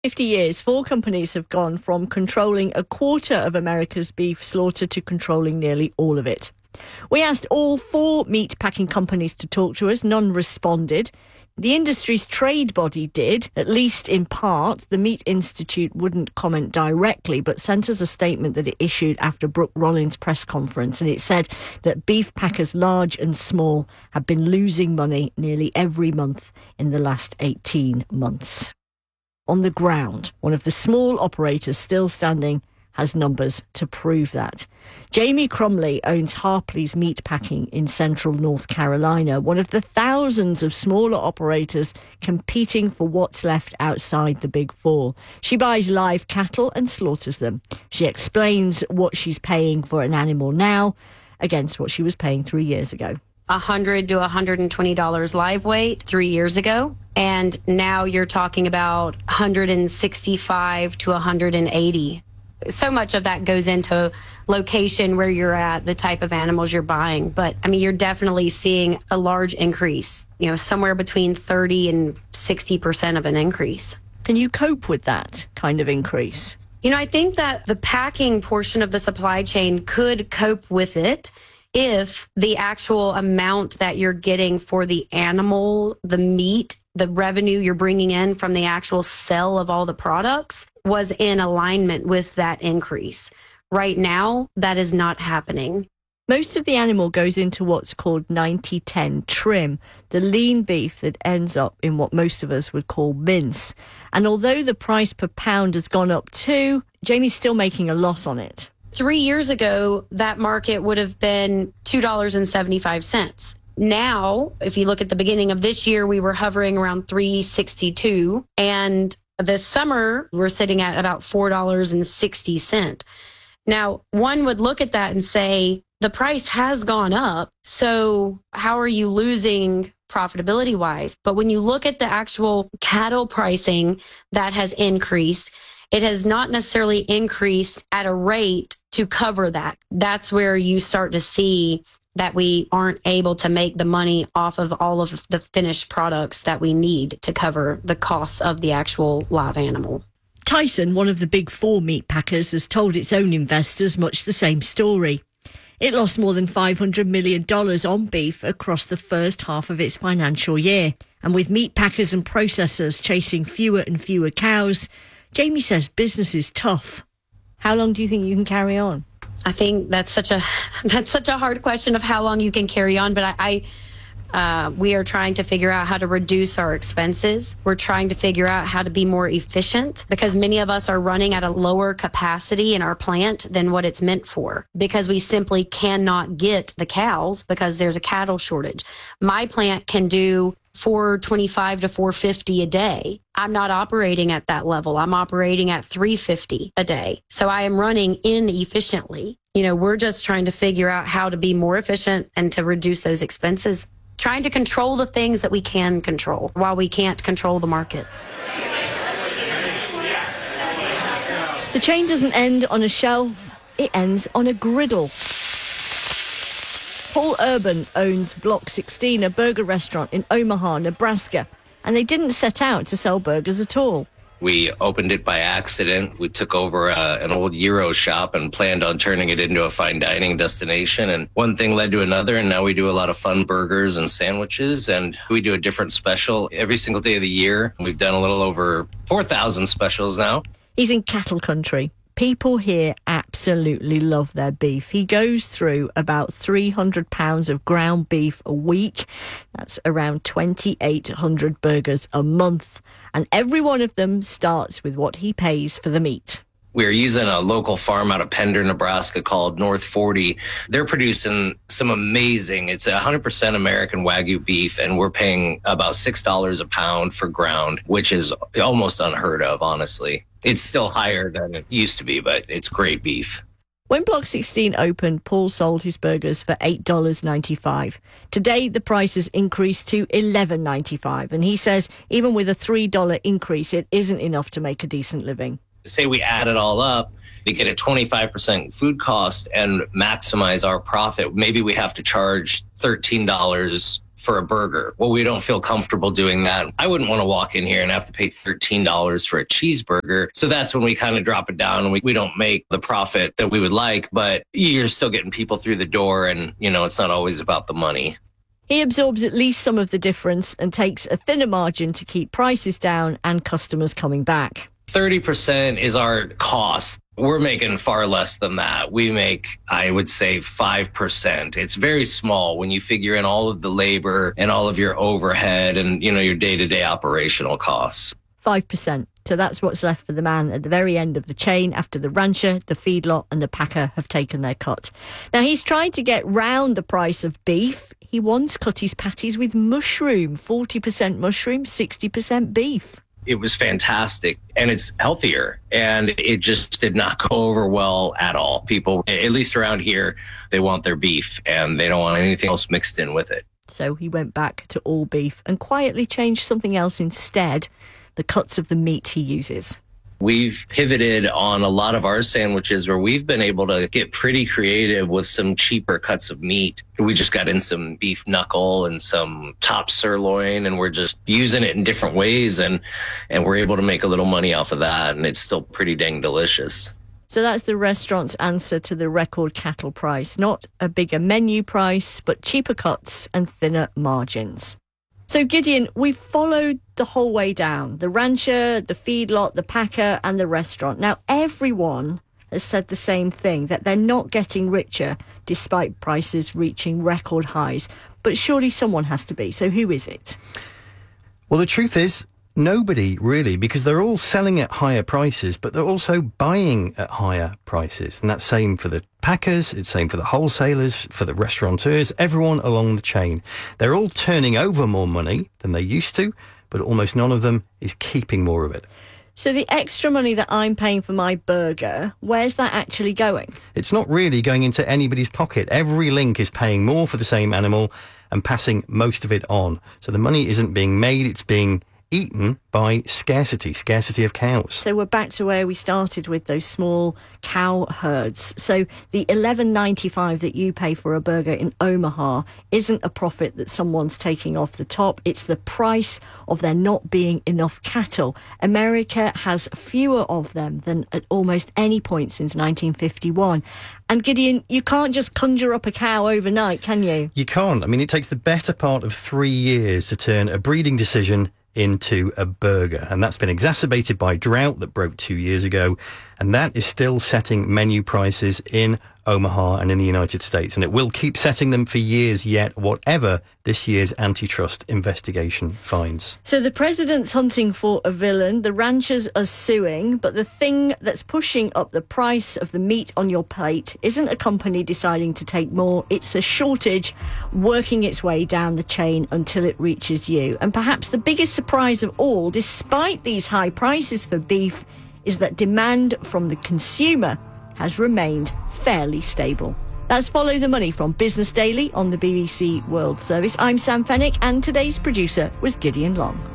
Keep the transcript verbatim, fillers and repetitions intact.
fifty years, four companies have gone from controlling a quarter of America's beef slaughter to controlling nearly all of it. We asked all four meat packing companies to talk to us. None responded. The industry's trade body did, at least in part. The Meat Institute wouldn't comment directly, but sent us a statement that it issued after Brooke Rollins' press conference, and it said that beef packers large and small have been losing money nearly every month in the last eighteen months. On the ground, one of the small operators still standing has numbers to prove that. Jamie Crumley owns Harpley's Meat Packing in central North Carolina, one of the thousands of smaller operators competing for what's left outside the big four. She buys live cattle and slaughters them. She explains what she's paying for an animal now against what she was paying three years ago. one hundred to one hundred twenty dollars live weight three years ago. And now you're talking about one hundred sixty-five to one hundred eighty. So much of that goes into location, where you're at, the type of animals you're buying. But I mean, you're definitely seeing a large increase, you know, somewhere between thirty and sixty percent of an increase. Can you cope with that kind of increase? You know, I think that the packing portion of the supply chain could cope with it if the actual amount that you're getting for the animal, the meat, the revenue you're bringing in from the actual sale of all the products was in alignment with that increase. Right now, that is not happening. Most of the animal goes into what's called ninety ten trim, the lean beef that ends up in what most of us would call mince. And although the price per pound has gone up too, Jamie's still making a loss on it. Three years ago, that market would have been two dollars and seventy-five cents. Now, if you look at the beginning of this year, we were hovering around three sixty-two, and this summer we're sitting at about four dollars and sixty cents. Now, one would look at that and say, the price has gone up, so how are you losing profitability wise? But when you look at the actual cattle pricing that has increased, it has not necessarily increased at a rate to cover that. That's where you start to see that we aren't able to make the money off of all of the finished products that we need to cover the costs of the actual live animal. Tyson, one of the big four meat packers, has told its own investors much the same story. It lost more than five hundred million dollars on beef across the first half of its financial year. And with meat packers and processors chasing fewer and fewer cows, Jamie says business is tough. How long do you think you can carry on? I think that's such a that's such a hard question of how long you can carry on. But I, I uh, we are trying to figure out how to reduce our expenses. We're trying to figure out how to be more efficient, because many of us are running at a lower capacity in our plant than what it's meant for, because we simply cannot get the cows because there's a cattle shortage. My plant can do four twenty-five to four fifty a day. I'm not operating at that level. I'm operating at three fifty a day. So I am running inefficiently. You know, we're just trying to figure out how to be more efficient and to reduce those expenses, trying to control the things that we can control while we can't control the market. The chain doesn't end on a shelf, it ends on a griddle. Paul Urban owns Block sixteen, a burger restaurant in Omaha, Nebraska, and they didn't set out to sell burgers at all. We opened it by accident. We took over uh, an old Euro shop and planned on turning it into a fine dining destination. And one thing led to another, and now we do a lot of fun burgers and sandwiches, and we do a different special every single day of the year. We've done a little over four thousand specials now. He's in cattle country. People here absolutely love their beef. He goes through about three hundred pounds of ground beef a week. That's around twenty-eight hundred burgers a month. And every one of them starts with what he pays for the meat. We're using a local farm out of Pender, Nebraska called North forty. They're producing some amazing, it's one hundred percent American Wagyu beef, and we're paying about six dollars a pound for ground, which is almost unheard of, honestly. It's still higher than it used to be, but it's great beef. When Block sixteen opened, Paul sold his burgers for eight dollars ninety-five. Today, the price has increased to eleven ninety-five, and he says even with a three dollars increase, it isn't enough to make a decent living. Say we add it all up, we get a twenty-five percent food cost and maximize our profit. Maybe we have to charge thirteen dollars for a burger. Well, we don't feel comfortable doing that. I wouldn't want to walk in here and have to pay thirteen dollars for a cheeseburger. So that's when we kind of drop it down and we, we don't make the profit that we would like, but you're still getting people through the door and, you know, it's not always about the money. He absorbs at least some of the difference and takes a thinner margin to keep prices down and customers coming back. thirty percent is our cost. We're making far less than that. We make, I would say, five percent. It's very small when you figure in all of the labor and all of your overhead and, you know, your day-to-day operational costs. five percent. So that's what's left for the man at the very end of the chain after the rancher, the feedlot and the packer have taken their cut. Now, he's tried to get round the price of beef. He once cut his patties with mushroom, forty percent mushroom, sixty percent beef. It was fantastic and it's healthier, and it just did not go over well at all. People, at least around here, they want their beef and they don't want anything else mixed in with it. So he went back to all beef and quietly changed something else instead, the cuts of the meat he uses. We've pivoted on a lot of our sandwiches where we've been able to get pretty creative with some cheaper cuts of meat. We just got in some beef knuckle and some top sirloin, and we're just using it in different ways, and, and we're able to make a little money off of that, and it's still pretty dang delicious. So that's the restaurant's answer to the record cattle price. Not a bigger menu price, but cheaper cuts and thinner margins. So, Gideon, we've followed the whole way down. The rancher, the feedlot, the packer and the restaurant. Now, everyone has said the same thing, that they're not getting richer despite prices reaching record highs. But surely someone has to be. So who is it? Well, the truth is, nobody really, because they're all selling at higher prices, but they're also buying at higher prices. And that's same for the packers, it's same for the wholesalers, for the restaurateurs, everyone along the chain. They're all turning over more money than they used to, but almost none of them is keeping more of it. So the extra money that I'm paying for my burger, where's that actually going? It's not really going into anybody's pocket. Every link is paying more for the same animal and passing most of it on. So the money isn't being made, it's being eaten by scarcity, scarcity of cows. So we're back to where we started with those small cow herds. So the eleven ninety-five that you pay for a burger in Omaha isn't a profit that someone's taking off the top. It's the price of there not being enough cattle. America has fewer of them than at almost any point since nineteen fifty-one. And Gideon, you can't just conjure up a cow overnight, can you? You can't. I mean, it takes the better part of three years to turn a breeding decision into a burger, and that's been exacerbated by drought that broke two years ago, and that is still setting menu prices in Omaha and in the United States, and it will keep setting them for years yet, whatever this year's antitrust investigation finds. So the president's hunting for a villain, the ranchers are suing, but the thing that's pushing up the price of the meat on your plate isn't a company deciding to take more, it's a shortage working its way down the chain until it reaches you. And perhaps the biggest surprise of all, despite these high prices for beef, is that demand from the consumer has remained fairly stable. That's Follow the Money from Business Daily on the B B C World Service. I'm Sam Fennick, and today's producer was Gideon Long.